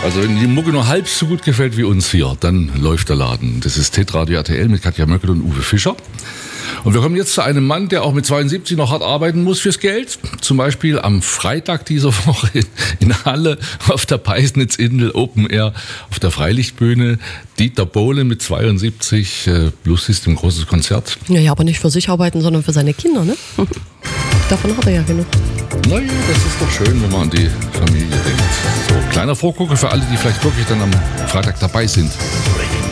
Also wenn die Mucke nur halb so gut gefällt wie uns hier, dann läuft der Laden. Das ist Hitradio RTL mit Katja Möckel und Uwe Fischer. Und wir kommen jetzt zu einem Mann, der auch mit 72 noch hart arbeiten muss fürs Geld. Zum Beispiel am Freitag dieser Woche in Halle auf der Peisnitz-Indel Open Air auf der Freilichtbühne. Dieter Bohlen mit 72, Blues System, großes Konzert. Ja, aber nicht für sich arbeiten, sondern für seine Kinder, ne? Davon hat er ja genug. Naja, das ist doch schön, wenn man an die Familie denkt. So, kleiner Vorgucker für alle, die vielleicht wirklich dann am Freitag dabei sind.